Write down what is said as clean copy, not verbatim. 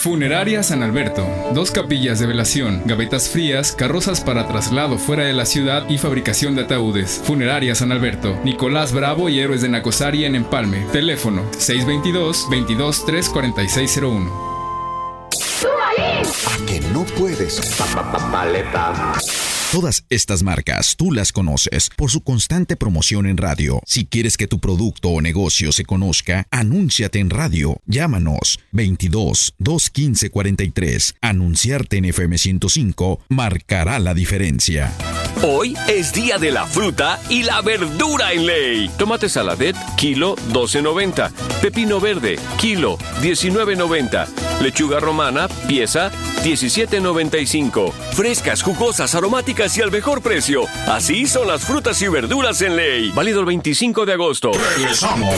Funeraria San Alberto. 2 capillas de velación, gavetas frías, carrozas para traslado fuera de la ciudad y fabricación de ataúdes. Funeraria San Alberto. Nicolás Bravo y Héroes de Nacosari en Empalme. Teléfono 622-22-34601. ¿A que no puedes? Maleta. Todas estas marcas tú las conoces por su constante promoción en radio. Si quieres que tu producto o negocio se conozca, anúnciate en radio. Llámanos 22-215-43. Anunciarte en FM 105 marcará la diferencia. Hoy es día de la fruta y la verdura en Ley. Tomate saladet, kilo 12.90. Pepino verde, kilo 19.90. Lechuga romana, pieza 17.95. Frescas, jugosas, aromáticas y al mejor precio. Así son las frutas y verduras en Ley. Válido el 25 de agosto. Regresamos.